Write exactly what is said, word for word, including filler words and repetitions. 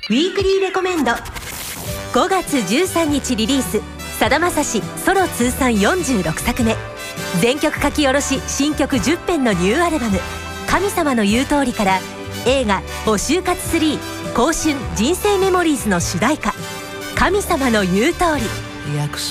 ウィークリーレコメンド。ごがつじゅうさんにちリリース、さだまさしソロ通算よんじゅうろくさくめ、全曲書き下ろし新曲じゅっぺんのニューアルバム「神様の言う通り」から映画「募集活スリー香春人生メモリーズ」の主題歌「神様の言う通り」。